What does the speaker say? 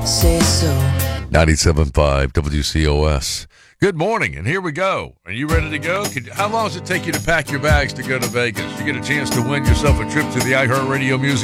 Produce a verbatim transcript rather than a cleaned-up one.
say so. ninety-seven point five W C O S. Good morning, and here we go. Are you ready to go? Could, how long does it take you to pack your bags to go to Vegas? You get a chance to win yourself a trip to the iHeartRadio Music